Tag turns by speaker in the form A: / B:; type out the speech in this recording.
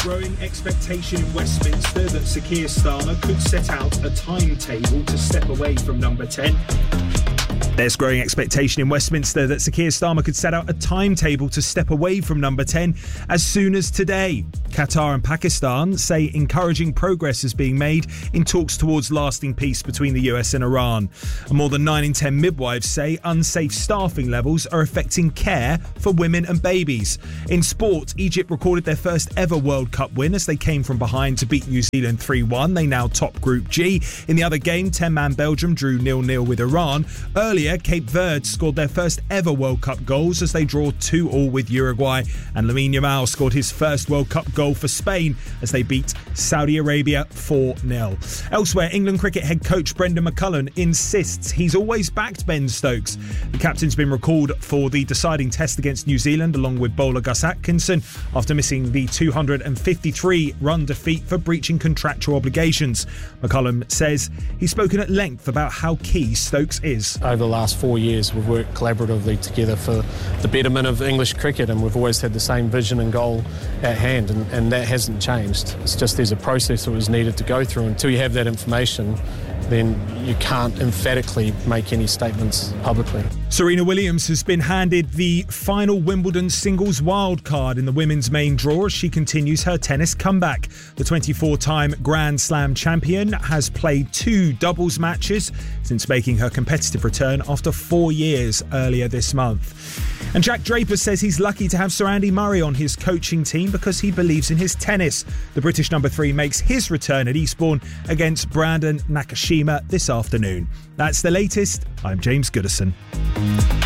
A: growing expectation in Westminster that Sir Keir Starmer could set out a timetable to step away from number 10. There's growing expectation in Westminster that Sir Keir Starmer could set out a timetable to step away from number 10 as soon as today. Qatar and Pakistan say encouraging progress is being made in talks towards lasting peace between the US and Iran. And more than 9 in 10 midwives say unsafe staffing levels are affecting care for women and babies. In sport, Egypt recorded their first ever World Cup win as they came from behind to beat New Zealand 3-1. They now top Group G. In the other game, 10-man Belgium drew 0-0 with Iran. Earlier, Cape Verde scored their first ever World Cup goals as they draw 2-2 with Uruguay. And Lamine Yamal scored his first World Cup goal for Spain as they beat Saudi Arabia 4-0. Elsewhere, England cricket head coach Brendan McCullum insists he's always backed Ben Stokes. The captain's been recalled for the deciding test against New Zealand along with bowler Gus Atkinson after missing the 253-run defeat for breaching contractual obligations. McCullum says he's spoken at length about how key Stokes is.
B: Over the last 4 years, we've worked collaboratively together for the betterment of English cricket, and we've always had the same vision and goal at hand, and that hasn't changed. It's just there's a process that was needed to go through. Until you have that information, then you can't emphatically make any statements publicly.
A: Serena Williams has been handed the final Wimbledon singles wildcard in the women's main draw as she continues her tennis comeback. The 24-time Grand Slam champion has played 2 doubles matches since making her competitive return after 4 years earlier this month. And Jack Draper says he's lucky to have Sir Andy Murray on his coaching team because he believes in his tennis. The British number 3 makes his return at Eastbourne against Brandon Nakashima this afternoon. That's the latest. I'm James Goodison.